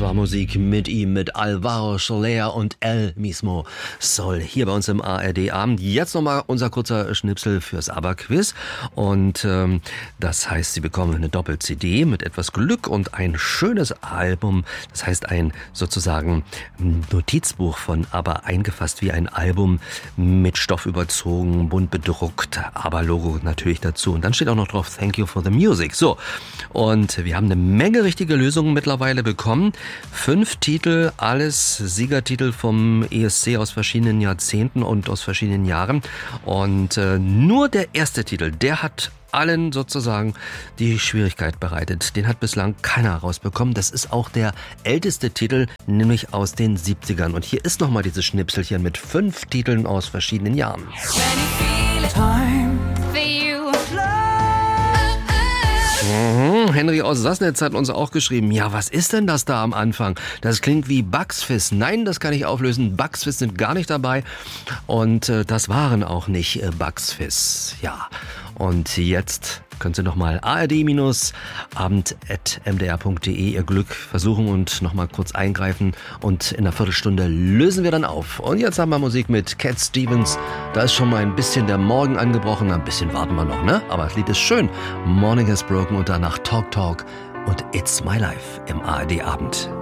war Musik mit ihm, mit Alvaro Soler und El Mismo Sol hier bei uns im ARD-Abend. Jetzt nochmal unser kurzer Schnipsel fürs ABBA-Quiz. Und das heißt, Sie bekommen eine Doppel-CD mit etwas Glück und ein schönes Album. Das heißt, ein sozusagen Notizbuch von ABBA, eingefasst wie ein Album, mit Stoff überzogen, bunt bedruckt, ABBA-Logo natürlich dazu. Und dann steht auch noch drauf, Thank you for the music. So, und wir haben eine Menge richtige Lösungen mittlerweile bekommen. 5 Titel, alles Siegertitel vom ESC aus verschiedenen Jahrzehnten und aus verschiedenen Jahren. Und nur der erste Titel, der hat allen sozusagen die Schwierigkeit bereitet. Den hat bislang keiner rausbekommen. Das ist auch der älteste Titel, nämlich aus den 70ern. Und hier ist nochmal dieses Schnipselchen mit 5 Titeln aus verschiedenen Jahren. Henry aus Sassnitz hat uns auch geschrieben, ja, was ist denn das da am Anfang? Das klingt wie Bugs Fizz. Nein, das kann ich auflösen. Bugs Fizz sind gar nicht dabei. Und das waren auch nicht Bugs Fizz. Ja, und jetzt können Sie nochmal ard-abend@mdr.de Ihr Glück versuchen und nochmal kurz eingreifen. Und in einer Viertelstunde lösen wir dann auf. Und jetzt haben wir Musik mit Cat Stevens. Da ist schon mal ein bisschen der Morgen angebrochen. Ein bisschen warten wir noch, ne? Aber das Lied ist schön. Morning has broken und danach Talk Talk und It's My Life im ARD-Abend.